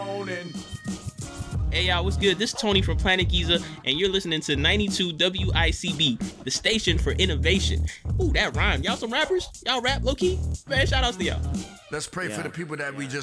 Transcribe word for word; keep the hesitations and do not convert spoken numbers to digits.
Hey y'all, what's good? This is Tony from Planet Giza, and you're listening to ninety-two W I C B, the station for innovation. Ooh, that rhymed. Y'all some rappers? Y'all rap low-key? Man, shout outs to y'all. Let's pray Yeah. for the people that we just